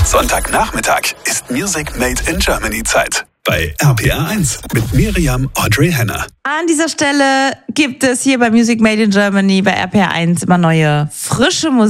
Sonntagnachmittag ist Music Made in Germany Zeit. Bei RPR1 mit Miriam Audrey Henner. An dieser Stelle gibt es hier bei Music Made in Germany bei RPR1 immer neue, frische Musik.